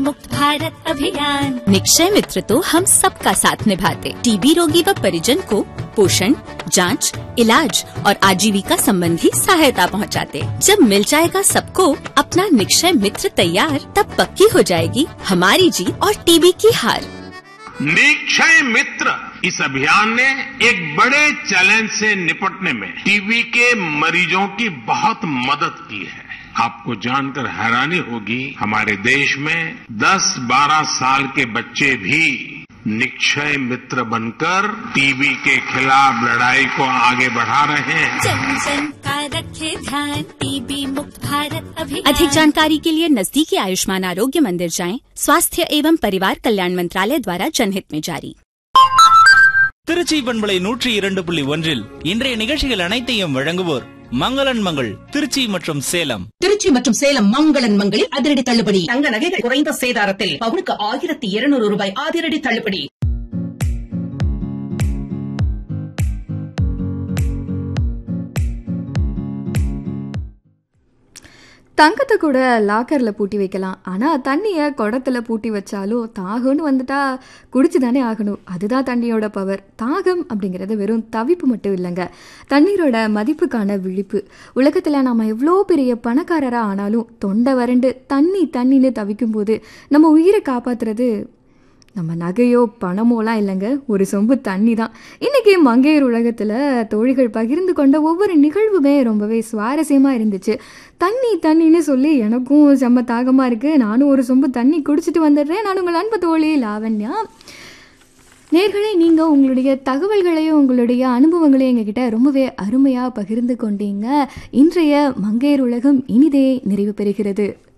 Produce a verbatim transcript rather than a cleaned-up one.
मुक्त भारत अभियान। निक्षय मित्र तो हम सबका साथ निभाते, टीबी रोगी व परिजन को पोषण, जांच, इलाज और आजीविका संबंधी सहायता पहुंचाते। जब मिल जाएगा सबको अपना निक्षय मित्र तैयार, तब पक्की हो जाएगी हमारी जीत और टीबी की हार। निक्षय मित्र इस अभियान ने एक बड़े चैलेंज से निपटने में टीबी के मरीजों की बहुत मदद की है। आपको जानकर हैरानी होगी, हमारे देश में दस बारह साल के बच्चे भी निक्षय मित्र बनकर टीबी के खिलाफ लड़ाई को आगे बढ़ा रहे हैं। जन जन का रखे ध्यान, टीबी मुक्त भारत अभियान। अधिक जानकारी के लिए नजदीकी आयुष्मान आरोग्य मंदिर जाएं। स्वास्थ्य एवं परिवार कल्याण मंत्रालय द्वारा जनहित में जारी। திருச்சி பண்பலை நூற்றி இரண்டு புள்ளி ஒன்றில் இன்றைய நிகழ்ச்சிகள் அனைத்தையும் வழங்குவோர் மங்களன் மங்கள் திருச்சி மற்றும் சேலம். திருச்சி மற்றும் சேலம் மங்களன் மங்களில் அதிரடி தள்ளுபடி. தங்க நகைகள் குறைந்த சேதாரத்தில் பவுனுக்கு ஆயிரத்தி இருநூறு ரூபாய் அதிரடி தள்ளுபடி. தங்கத்தை கூட லாக்கரில் பூட்டி வைக்கலாம், ஆனால் தண்ணியை குடத்தில் பூட்டி வச்சாலும் தாகம்னு வந்துட்டா குடிச்சு தானே ஆகணும். அதுதான் தண்ணியோட பவர். தாகம் அப்படிங்கிறது வெறும் தவிப்பு மட்டும் இல்லைங்க, தண்ணீரோட மதிப்புக்கான விழிப்பு. உலகத்தில் நாம் எவ்வளோ பெரிய பணக்காரராக ஆனாலும் தொண்டை வறண்டு தண்ணி தண்ணின்னு தவிக்கும் போது நம்ம உயிரை காப்பாற்றுறது நம்ம நகையோ பணமோலாம் இல்லைங்க, ஒரு சொம்பு தண்ணி தான். இன்றைக்கி மங்கையர் உலகத்தில் தோழிகள் பகிர்ந்து கொண்ட ஒவ்வொரு நிகழ்வுமே ரொம்பவே சுவாரஸ்யமாக இருந்துச்சு. தண்ணி தண்ணின்னு சொல்லி எனக்கும் செம்ம தாகமாக இருக்குது, நானும் ஒரு சொம்பு தண்ணி குடிச்சிட்டு வந்துடுறேன். நான் உங்கள் அன்பு தோழி லாவண்யா. நேர்களே, நீங்கள் உங்களுடைய தகவல்களையும் உங்களுடைய அனுபவங்களையும் எங்ககிட்ட ரொம்பவே அருமையாக பகிர்ந்து கொண்டீங்க. இன்றைய மங்கையர் உலகம் இனிதே நிறைவு பெறுகிறது.